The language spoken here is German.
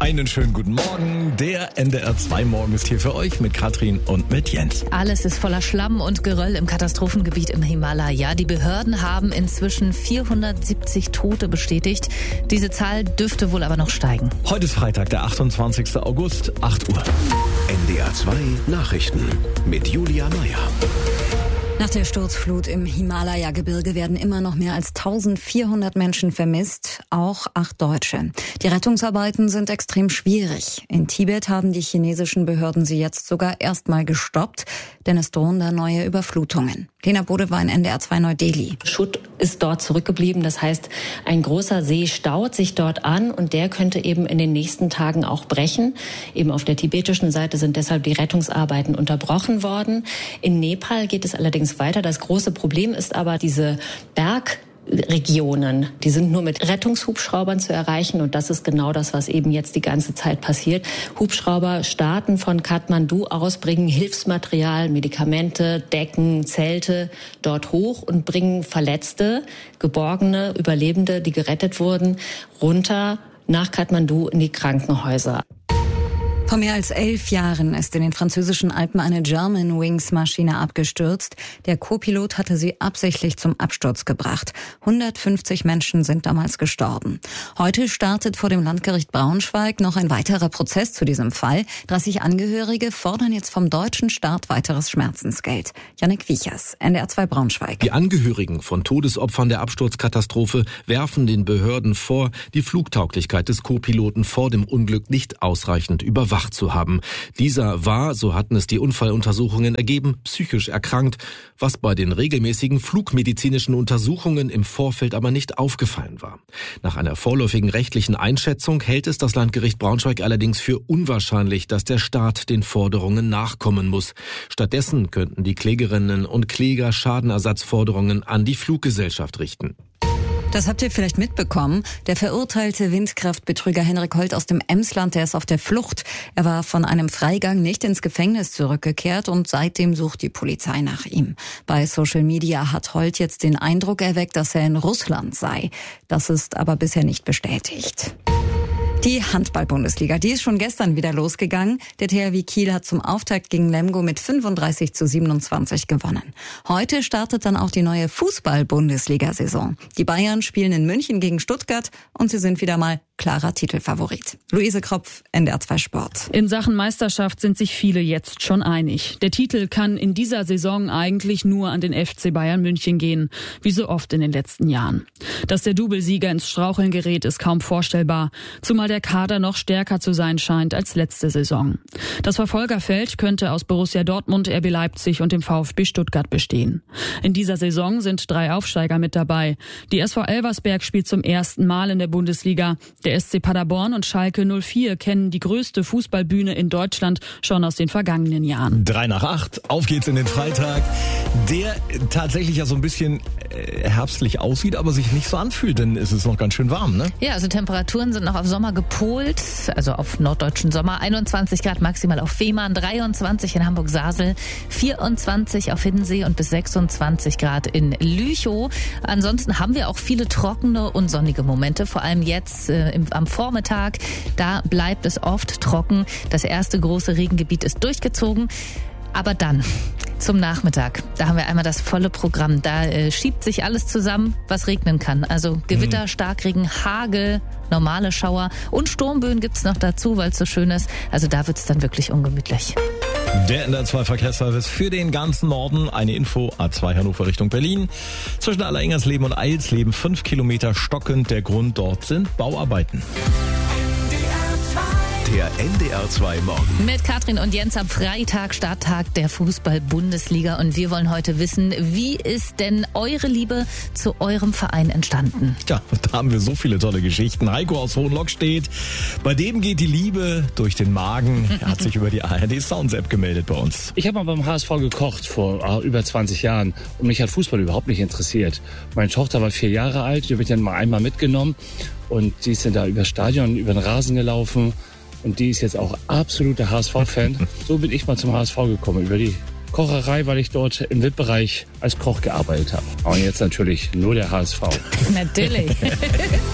Einen schönen guten Morgen. Der NDR 2 Morgen ist hier für euch mit Katrin und mit Jens. Alles ist voller Schlamm und Geröll im Katastrophengebiet im Himalaya. Die Behörden haben inzwischen 470 Tote bestätigt. Diese Zahl dürfte wohl aber noch steigen. Heute ist Freitag, der 28. August, 8 Uhr. NDR 2 Nachrichten mit Julia Meyer. Nach der Sturzflut im Himalaya-Gebirge werden immer noch mehr als 1400 Menschen vermisst, auch 8 Deutsche. Die Rettungsarbeiten sind extrem schwierig. In Tibet haben die chinesischen Behörden sie jetzt sogar erstmal gestoppt, denn es drohen da neue Überflutungen. Lena Bode war in NDR 2 Neu-Delhi. Schutt ist dort zurückgeblieben, das heißt, ein großer See staut sich dort an und der könnte eben in den nächsten Tagen auch brechen. Eben auf der tibetischen Seite sind deshalb die Rettungsarbeiten unterbrochen worden. In Nepal geht es allerdings weiter. Das große Problem ist aber diese Bergregionen, die sind nur mit Rettungshubschraubern zu erreichen und das ist genau das, was eben jetzt die ganze Zeit passiert. Hubschrauber starten von Kathmandu aus, bringen Hilfsmaterial, Medikamente, Decken, Zelte dort hoch und bringen Verletzte, Geborgene, Überlebende, die gerettet wurden, runter nach Kathmandu in die Krankenhäuser. Vor mehr als 11 Jahren ist in den französischen Alpen eine Germanwings-Maschine abgestürzt. Der Co-Pilot hatte sie absichtlich zum Absturz gebracht. 150 Menschen sind damals gestorben. Heute startet vor dem Landgericht Braunschweig noch ein weiterer Prozess zu diesem Fall. 30 Angehörige fordern jetzt vom deutschen Staat weiteres Schmerzensgeld. Jannik Wiechers, NDR 2 Braunschweig. Die Angehörigen von Todesopfern der Absturzkatastrophe werfen den Behörden vor, die Flugtauglichkeit des Co-Piloten vor dem Unglück nicht ausreichend überwacht zu haben. Dieser war, so hatten es die Unfalluntersuchungen ergeben, psychisch erkrankt, was bei den regelmäßigen flugmedizinischen Untersuchungen im Vorfeld aber nicht aufgefallen war. Nach einer vorläufigen rechtlichen Einschätzung hält es das Landgericht Braunschweig allerdings für unwahrscheinlich, dass der Staat den Forderungen nachkommen muss. Stattdessen könnten die Klägerinnen und Kläger Schadenersatzforderungen an die Fluggesellschaft richten. Das habt ihr vielleicht mitbekommen. Der verurteilte Windkraftbetrüger Henrik Holt aus dem Emsland, der ist auf der Flucht. Er war von einem Freigang nicht ins Gefängnis zurückgekehrt und seitdem sucht die Polizei nach ihm. Bei Social Media hat Holt jetzt den Eindruck erweckt, dass er in Russland sei. Das ist aber bisher nicht bestätigt. Die Handball-Bundesliga, die ist schon gestern wieder losgegangen. Der THW Kiel hat zum Auftakt gegen Lemgo mit 35:27 gewonnen. Heute startet dann auch die neue Fußball-Bundesliga-Saison. Die Bayern spielen in München gegen Stuttgart und sie sind wieder mal klarer Titelfavorit. Luise Kropf, NDR 2 Sport. In Sachen Meisterschaft sind sich viele jetzt schon einig. Der Titel kann in dieser Saison eigentlich nur an den FC Bayern München gehen, wie so oft in den letzten Jahren. Dass der Doublesieger ins Straucheln gerät, ist kaum vorstellbar, zumal der Kader noch stärker zu sein scheint als letzte Saison. Das Verfolgerfeld könnte aus Borussia Dortmund, RB Leipzig und dem VfB Stuttgart bestehen. In dieser Saison sind 3 Aufsteiger mit dabei. Die SV Elversberg spielt zum ersten Mal in der Bundesliga. Der SC Paderborn und Schalke 04 kennen die größte Fußballbühne in Deutschland schon aus den vergangenen Jahren. 7:03, auf geht's in den Freitag, der tatsächlich ja so ein bisschen herbstlich aussieht, aber sich nicht so anfühlt, denn es ist noch ganz schön warm, ne? Ja, also Temperaturen sind noch auf Sommer gepolt, also auf norddeutschen Sommer. 21 Grad maximal auf Fehmarn, 23 in Hamburg-Sasel, 24 auf Hiddensee und bis 26 Grad in Lüchow. Ansonsten haben wir auch viele trockene und sonnige Momente, vor allem jetzt am Vormittag. Da bleibt es oft trocken. Das erste große Regengebiet ist durchgezogen. Aber dann zum Nachmittag, da haben wir einmal das volle Programm. Da schiebt sich alles zusammen, was regnen kann. Also Gewitter, Starkregen, Hagel, normale Schauer und Sturmböen gibt's noch dazu, weil es so schön ist. Also da wird's dann wirklich ungemütlich. Der NDR 2 Verkehrsservice für den ganzen Norden. Eine Info, A2 Hannover Richtung Berlin. Zwischen Alleringers-Leben und Eilsleben 5 Kilometer stockend. Der Grund dort sind Bauarbeiten. Der NDR 2 Morgen. Mit Katrin und Jens am Freitag, Starttag der Fußball-Bundesliga. Und wir wollen heute wissen, wie ist denn eure Liebe zu eurem Verein entstanden? Tja, da haben wir so viele tolle Geschichten. Heiko aus Hohenlock steht. Bei dem geht die Liebe durch den Magen. Er hat sich über die ARD Sounds App gemeldet bei uns. Ich habe mal beim HSV gekocht vor über 20 Jahren und mich hat Fußball überhaupt nicht interessiert. Meine Tochter war 4 Jahre alt, die habe ich dann mal einmal mitgenommen und die ist dann da über das Stadion, über den Rasen gelaufen. Und die ist jetzt auch absoluter HSV-Fan. So bin ich mal zum HSV gekommen, über die Kocherei, weil ich dort im VIP-Bereich als Koch gearbeitet habe. Und jetzt natürlich nur der HSV. Natürlich.